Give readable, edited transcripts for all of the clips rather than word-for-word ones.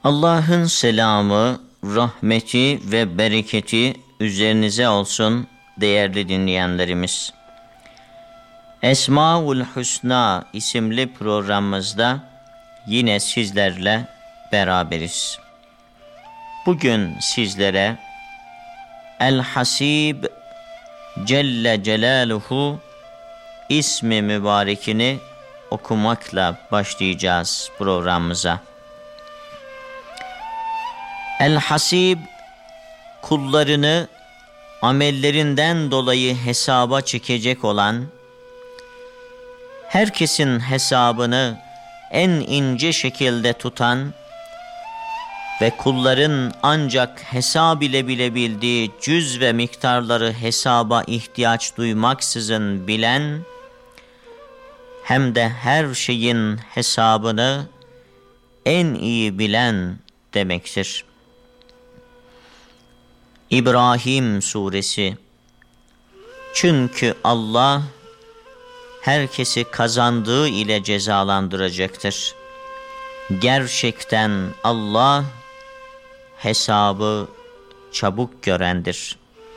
Allah'ın selamı, rahmeti ve bereketi üzerinize olsun değerli dinleyenlerimiz. Esmaül Hüsna isimli programımızda yine sizlerle beraberiz. Bugün sizlere El-Hasib Celle Celaluhu ismi mübarekini okumakla başlayacağız programımıza. El-Hasib, kullarını amellerinden dolayı hesaba çekecek olan, herkesin hesabını en ince şekilde tutan ve kulların ancak hesab ile bilebildiği cüz ve miktarları hesaba ihtiyaç duymaksızın bilen, hem de her şeyin hesabını en iyi bilen demektir. İbrahim Suresi. Çünkü Allah herkesi kazandığı ile cezalandıracaktır. Gerçekten Allah hesabı çabuk görendir.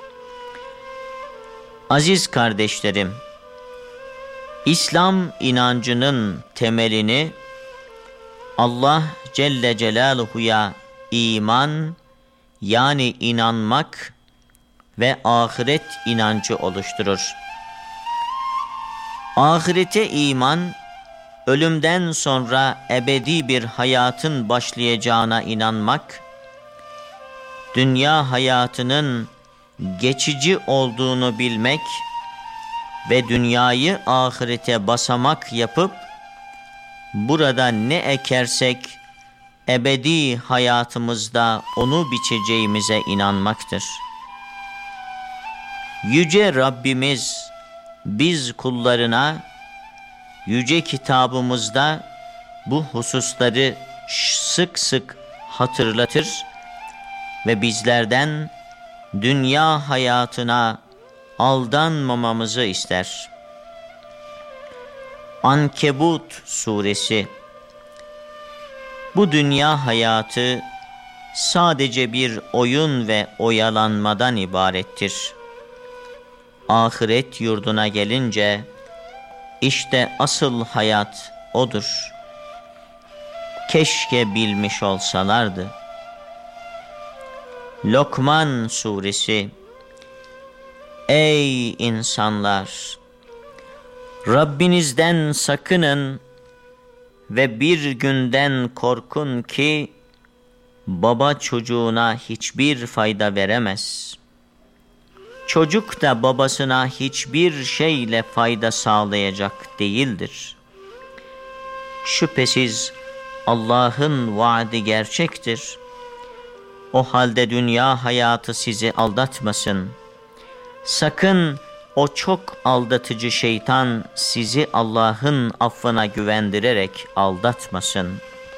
Aziz kardeşlerim, İslam inancının temelini Allah Celle Celaluhu'ya iman, yani inanmak ve ahiret inancı oluşturur. Ahirete iman, ölümden sonra ebedi bir hayatın başlayacağına inanmak, dünya hayatının geçici olduğunu bilmek ve dünyayı ahirete basamak yapıp, burada ne ekersek, ebedi hayatımızda onu biçeceğimize inanmaktır. Yüce Rabbimiz biz kullarına yüce kitabımızda bu hususları sık sık hatırlatır ve bizlerden dünya hayatına aldanmamamızı ister. Ankebut Suresi. Bu dünya hayatı sadece bir oyun ve oyalanmadan ibarettir. Ahiret yurduna gelince işte asıl hayat odur. Keşke bilmiş olsalardı. Lokman Suresi. Ey insanlar! Rabbinizden sakının ve bir günden korkun ki baba çocuğuna hiçbir fayda veremez. Çocuk da babasına hiçbir şeyle fayda sağlayacak değildir. Şüphesiz Allah'ın vaadi gerçektir. O halde dünya hayatı sizi aldatmasın. Sakın o çok aldatıcı şeytan sizi Allah'ın affına güvendirerek aldatmasın.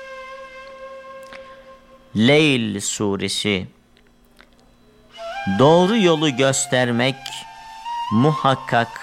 Leyl Suresi. Doğru yolu göstermek muhakkak